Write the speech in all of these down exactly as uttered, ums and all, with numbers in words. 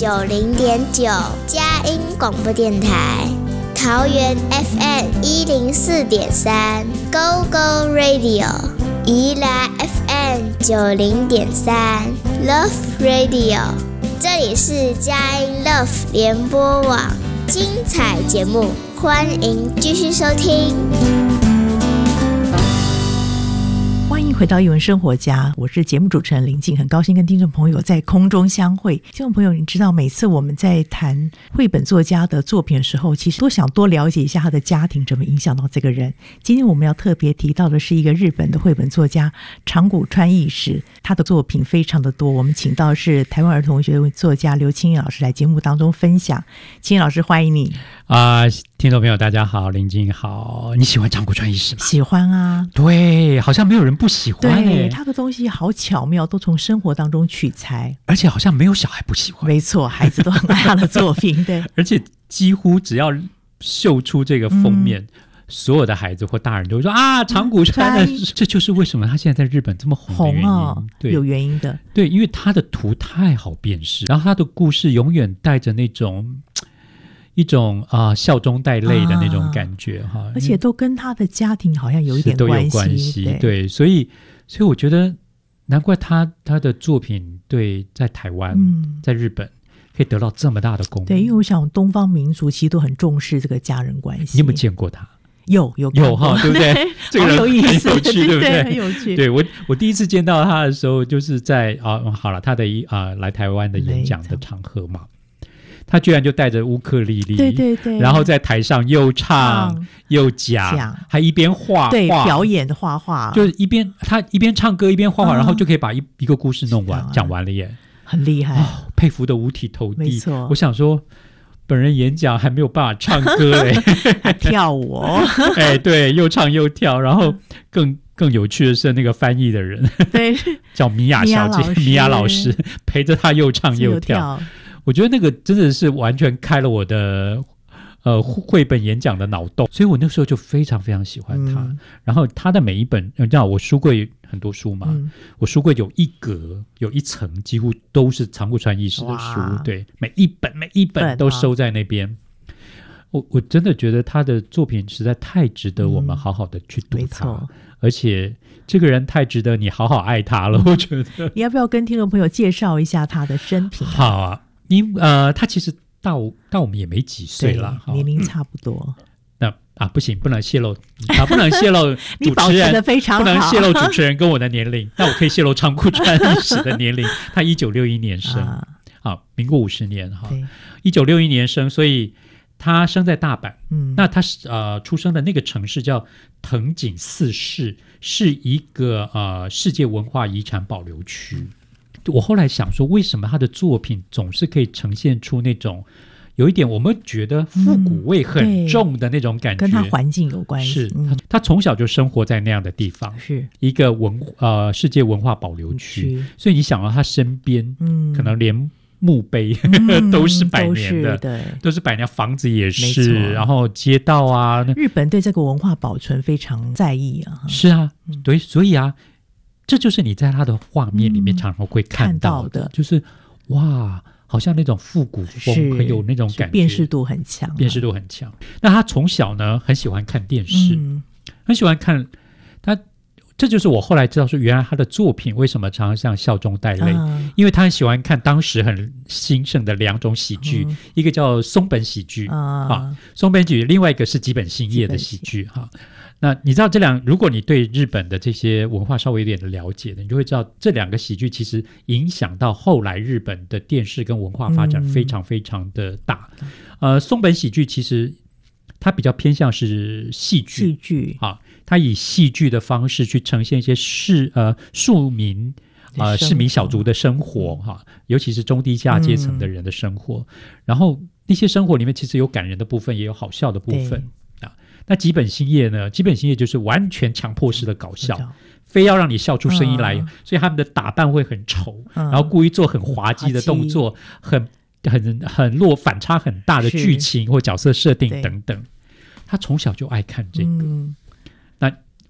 九零点九佳音广播电台，桃园 F M 一零四点三 Go Go Radio， 宜兰 F M 九零点三 Love Radio， 这里是佳音 Love 联播网，精彩节目，欢迎继续收听。 欢迎回到艺文生活家，我是节目主持人林静，很高兴跟听众朋友在空中相会。听众朋友，你知道每次我们在谈绘本作家的作品的时候，其实都想多了解一下他的家庭怎么影响到这个人。今天我们要特别提到的是一个日本的绘本作家长谷川义史，他的作品非常的多。我们请到的是台湾儿童文学作家刘清燕老师来节目当中分享。清燕老师，欢迎你。 啊、呃，听众朋友大家好，林静好。你喜欢长谷川义史吗？ 喜欢啊。 对，好像没有人不喜欢。 对，他的东西好巧妙，都从生活当中取材， 而且好像没有小孩不喜欢。 没错，孩子都很爱他的作品。对， 而且几乎只要秀出这个封面、嗯、所有的孩子或大人都会说啊，长谷川的、嗯、这就是为什么他现在在日本这么红的原因。红哦，对， 有原因的。 对，因为他的图太好辨识，然后他的故事永远带着那种一种啊、呃、笑中带泪的那种感觉哈、啊， 而且都跟他的家庭好像有一点关系。 都有关系， 对, 对，所以所以我觉得难怪他他的作品对在台湾、嗯、在日本可以得到这么大的功。 对，因为我想东方民族其实都很重视这个家人关系。 你有没有见过他？ 有有有哈，对不对？ 对， 这个人很有意思， 很有趣，对不对？ 对，很有趣。 对，我我第一次见到他的时候，就是在啊，好了，他的一啊来台湾的演讲的场合嘛。他居然就带着乌克丽丽， 对对对， 然后在台上又唱、嗯、又讲, 讲还一边画对画表演的画画， 就是一边他一边唱歌一边画画、嗯、然后就可以把 一, 一个故事弄完讲完了耶， 很厉害、 哦、佩服的五体投地。 没错， 我想说本人演讲还没有办法唱歌耶还跳舞哦哎，对，又唱又跳，然后更更有趣的是那个翻译的人对叫米娅小姐，米娅老师陪着他又唱又跳。我觉得那个真的是完全开了我的呃绘本演讲的脑洞，所以我那时候就非常非常喜欢他、嗯、然后他的每一本，你知道我书柜很多书嘛、嗯、我书柜有一格有一层几乎都是长谷川义史的书，对，每一本每一本都收在那边。我我真的觉得他的作品实在太值得我们好好的去读他、嗯、而且这个人太值得你好好爱他了、嗯、我觉得。 你要不要跟听众朋友介绍一下他的生平？ 好啊，你呃，他其实到到我们也没几岁了， 年龄差不多。 嗯、那啊，不行，不能泄露啊，不能泄露主持人， 你保持得非常好， 不能泄露主持人跟我的年龄。那我可以泄露长谷川义史的年龄，他一九六一年生，啊，啊民国五十年哈，一九六一年生，所以他生在大阪。嗯，那他呃出生的那个城市叫藤井寺市，是一个呃世界文化遗产保留区。嗯，我后来想说，为什么他的作品总是可以呈现出那种有一点我们觉得复古味很重的那种感觉？ 嗯、跟他环境有关系。 是、嗯、他, 他从小就生活在那样的地方，是一个文呃世界文化保留区，所以你想到他身边、嗯、可能连墓碑、嗯、都是百年的，都 是, 对都是百年，房子也是，然后街道啊， 日本对这个文化保存非常在意啊。 是啊，对，所以啊。这就是你在他的画面里面常常会看到 的,、嗯、看到的就是哇，好像那种复古风，很有那种感觉， 辨识度很强、啊， 辨识度很强。那他从小呢很喜欢看电视，嗯、很喜欢看他，这就是我后来知道说，原来他的作品为什么常常像笑中带泪、嗯，因为他很喜欢看当时很兴盛的两种喜剧，嗯、一个叫松本喜剧、嗯、啊，松本喜剧，另外一个是吉本兴业的喜剧哈。那你知道这两，如果你对日本的这些文化稍微有点的了解的，你就会知道这两个喜剧其实影响到后来日本的电视跟文化发展非常非常的大。嗯、呃，松本喜剧其实它比较偏向是戏剧， 戏剧啊，它以戏剧的方式去呈现一些市呃庶民呃市民小族的生活哈、啊，尤其是中低下阶层的人的生活。嗯、然后那些生活里面其实有感人的部分，也有好笑的部分。那吉本兴业呢？吉本兴业就是完全强迫式的搞笑，非要让你笑出声音来、嗯、所以他们的打扮会很丑、嗯、然后故意做很滑稽的动作，很很很落反差很大的剧情或角色设定等等。他从小就爱看这个、嗯、那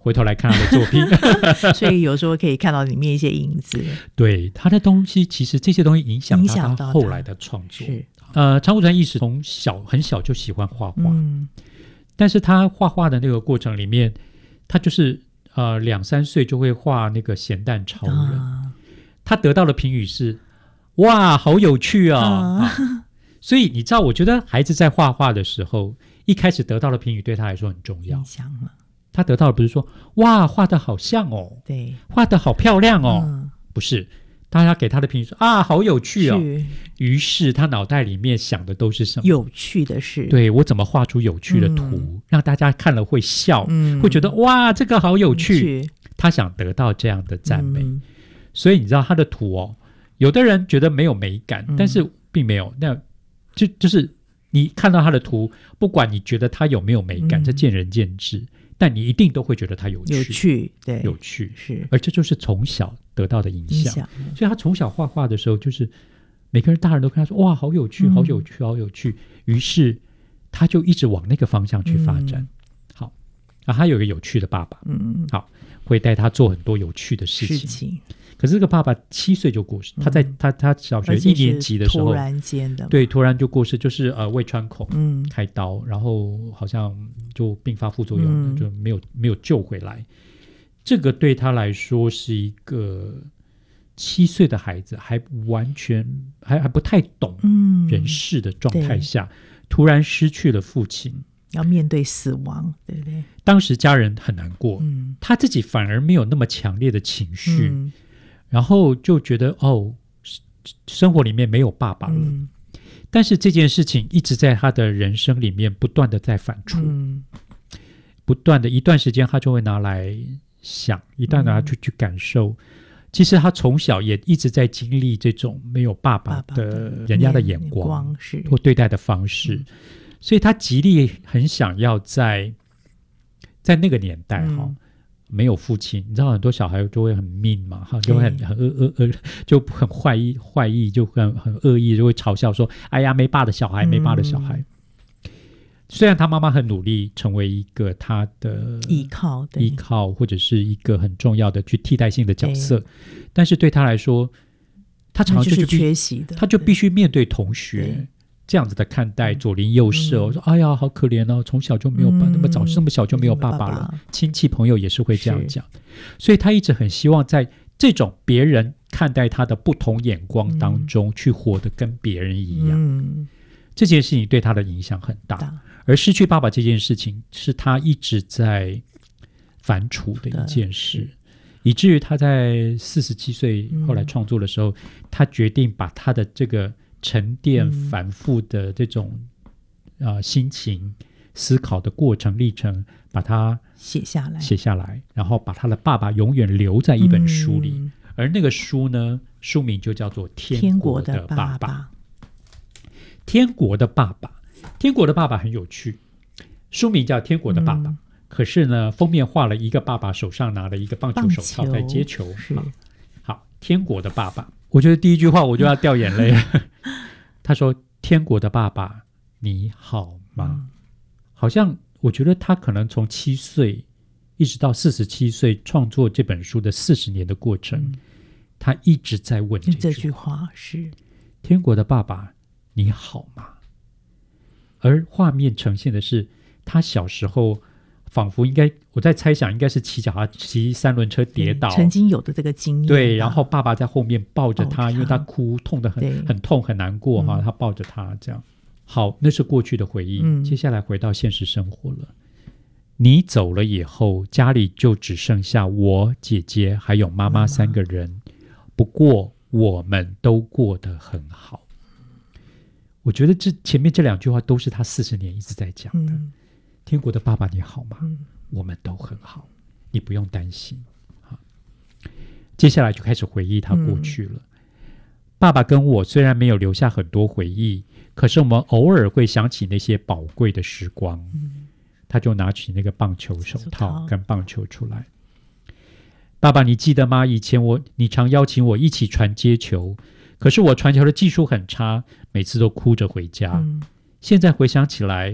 回头来看他的作品所以有时候可以看到里面一些影子。 对，他的东西其实这些东西影响到他后来的创作。 是呃，长谷川义史从小很小就喜欢画画、嗯、但是他画画的那个过程里面，他就是呃两三岁就会画那个咸蛋超人、啊、他得到的评语是哇好有趣啊、啊啊所以你知道，我觉得孩子在画画的时候一开始得到的评语对他来说很重要， 影响了他得到的不是说哇画得好像哦， 对， 画得好漂亮哦、 嗯、 不是，大家给他的评语说啊好有趣哦，于是他脑袋里面想的都是什么？有趣的事。对，我怎么画出有趣的图、嗯、让大家看了会笑、嗯、会觉得哇这个好有趣、嗯、他想得到这样的赞美、嗯、所以你知道他的图哦，有的人觉得没有美感、嗯、但是并没有，那就就是你看到他的图，不管你觉得他有没有美感、嗯、这见仁见智，但你一定都会觉得他有趣，有趣，对，有趣是，而这就是从小得到的影响。影响所以他从小画画的时候，就是每个人大人都跟他说：“哇，好有趣，好有趣，好有趣。”于是他就一直往那个方向去发展。嗯、好，啊，他有一个有趣的爸爸，嗯，好，会带他做很多有趣的事情。事情可是这个爸爸七岁就过世，嗯、他在他他小学一年级的时候，突然间的，对，突然就过世，就是呃胃穿孔，嗯，开刀，然后好像就并发副作用，嗯、就没有没有救回来。这个对他来说是一个七岁的孩子，还完全还还不太懂人事的状态下，嗯、突然失去了父亲。要面对死亡，对不对？当时家人很难过，嗯、他自己反而没有那么强烈的情绪。嗯然后就觉得哦，生活里面没有爸爸了、嗯、但是这件事情一直在他的人生里面不断的在反刍、嗯、不断的一段时间他就会拿来想，一段拿去、嗯、去感受。其实他从小也一直在经历这种没有爸爸的人家的眼光或对待的方式、嗯、所以他极力很想要在在那个年代哈、嗯没有父亲，你知道很多小孩就会很mean嘛，就会很很恶恶恶，就很坏意坏意，就很很恶意，就会嘲笑说：“哎呀，没爸的小孩，没爸的小孩。嗯”虽然他妈妈很努力，成为一个他的依靠，依靠或者是一个很重要的去替代性的角色，但是对他来说，他常常就、就是缺席的，他就必须面对同学。这样子的看待左邻右舍、哦嗯、说哎呀好可怜哦，从小就没有爸、嗯、那么早那么小就没有爸爸了、嗯、爸爸亲戚朋友也是会这样讲，所以他一直很希望在这种别人看待他的不同眼光当中、嗯、去活得跟别人一样、嗯、这件事情对他的影响很大、嗯、而失去爸爸这件事情是他一直在反刍的一件事，以至于他在四十七岁后来创作的时候、嗯、他决定把他的这个沉淀反复的这种、嗯呃、心情思考的过程历程把它写下来写下来，然后把他的爸爸永远留在一本书里、嗯、而那个书呢书名就叫做天国的爸爸。天国的爸爸，天国的爸爸很有趣，书名叫天国的爸爸、嗯、可是呢封面画了一个爸爸手上拿了一个棒球手套在接球。好，天国的爸爸，我觉得第一句话我就要掉眼泪了他说天国的爸爸你好吗、嗯、好像我觉得他可能从七岁一直到四十七岁创作这本书的四十年的过程、嗯、他一直在问这句 话, 这句话是天国的爸爸你好吗，而画面呈现的是他小时候仿佛应该我在猜想应该是骑脚踏骑三轮车跌倒曾经有的这个经验，对，然后爸爸在后面抱着他，因为他哭痛得很很痛很难过、嗯、他抱着他这样。好，那是过去的回忆、嗯、接下来回到现实生活了。你走了以后家里就只剩下我姐姐还有妈妈三个人、嗯、不过我们都过得很好。我觉得这前面这两句话都是他四十年一直在讲的、嗯，天国的爸爸你好吗、嗯、我们都很好，你不用担心。接下来就开始回忆他过去了、嗯、爸爸跟我虽然没有留下很多回忆，可是我们偶尔会想起那些宝贵的时光、嗯、他就拿起那个棒球手套跟棒球出来。爸爸你记得吗，以前我你常邀请我一起传接球，可是我传球的技术很差，每次都哭着回家、嗯、现在回想起来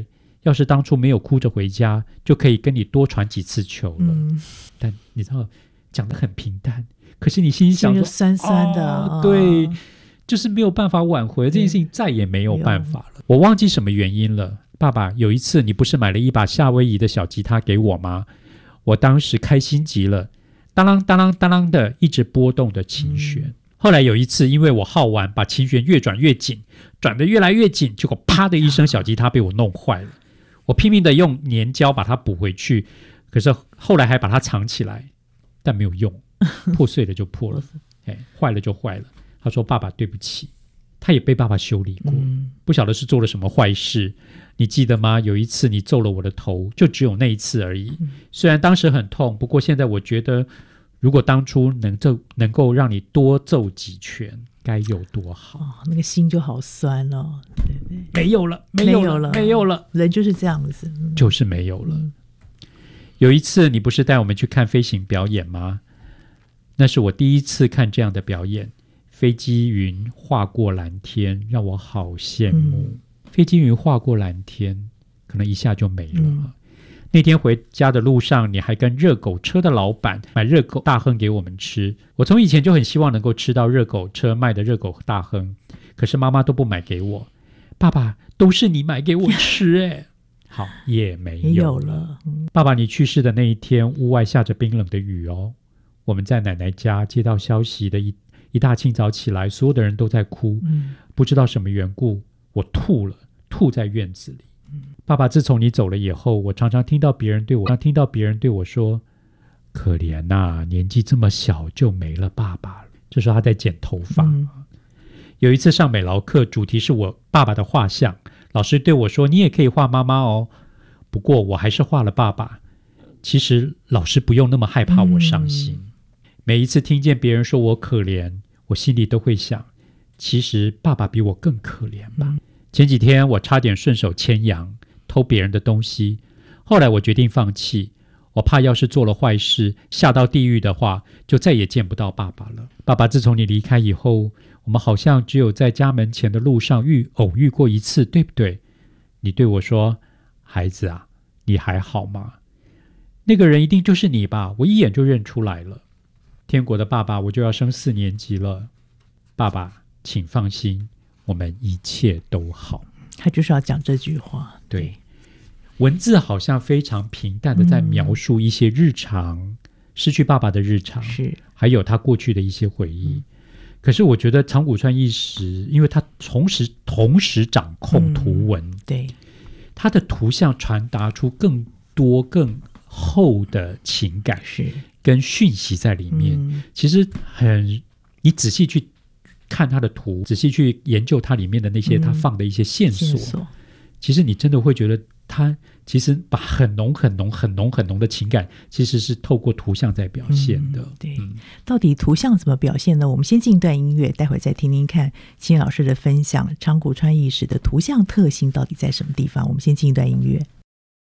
要是当初没有哭着回家，就可以跟你多传几次球了。嗯、但你知道讲得很平淡，可是你心想说酸酸的、 哦、对，就是没有办法挽回，这件事情再也没有办法了。我忘记什么原因了，爸爸，有一次你不是买了一把夏威夷的小吉他给我吗？我当时开心极了，当啷当啷当啷的一直波动的琴弦、嗯、后来有一次因为我好玩，把琴弦越转越紧，转得越来越紧，结果啪的一声，小吉他被我弄坏了。我拼命的用粘胶把它补回去，可是后来还把它藏起来，但没有用，破碎了就破了哎，坏了就坏了。他说爸爸对不起，他也被爸爸修理过、嗯、不晓得是做了什么坏事，你记得吗？有一次你揍了我的头，就只有那一次而已、嗯、虽然当时很痛，不过现在我觉得如果当初能揍能够让你多揍几拳该有多好、哦、 那个心就好酸哦。对对， 没有了没有了没有了， 人就是这样子、 嗯、就是没有了、嗯、有一次你不是带我们去看飞行表演吗？那是我第一次看这样的表演，飞机云划过蓝天，让我好羡慕、嗯、飞机云划过蓝天可能一下就没了、嗯、那天回家的路上，你还跟热狗车的老板买热狗大亨给我们吃。我从以前就很希望能够吃到热狗车卖的热狗大亨，可是妈妈都不买给我。爸爸，都是你买给我吃哎。好，也没有了, 有了、嗯、爸爸你去世的那一天，屋外下着冰冷的雨哦。我们在奶奶家接到消息的一一大清早起来，所有的人都在哭、嗯、不知道什么缘故，我吐了，吐在院子里。爸爸，自从你走了以后，我常常听到别人对我听到别人对我说，可怜啊，年纪这么小就没了爸爸了。这时候他在剪头发、嗯、有一次上美劳课，主题是我爸爸的画像，老师对我说，你也可以画妈妈哦。不过我还是画了爸爸。其实老师不用那么害怕我伤心、嗯、每一次听见别人说我可怜，我心里都会想，其实爸爸比我更可怜吧、嗯、前几天我差点顺手牵羊偷别人的东西，后来我决定放弃，我怕要是做了坏事下到地狱的话，就再也见不到爸爸了。爸爸，自从你离开以后，我们好像只有在家门前的路上遇偶遇过一次，对不对？你对我说，孩子啊，你还好吗？那个人一定就是你吧，我一眼就认出来了。天国的爸爸，我就要升四年级了。爸爸，请放心，我们一切都好。 他就是要讲这句话。 对，文字好像非常平淡的在描述一些日常、嗯、失去爸爸的日常，是还有他过去的一些回忆、嗯、可是我觉得长谷川义时，因为他同时同时掌控图文、嗯、对，他的图像传达出更多更厚的情感是跟讯息在里面、嗯、其实很你仔细去看他的图，仔细去研究它里面的那些他放的一些线索、嗯、线索，其实你真的会觉得他其实把很浓很浓很浓很浓的情感其实是透过图像在表现的、嗯、 对、嗯，到底图像怎么表现呢？我们先进一段音乐，待会再听听看青老师的分享，长谷川义时的图像特性到底在什么地方。我们先进一段音乐。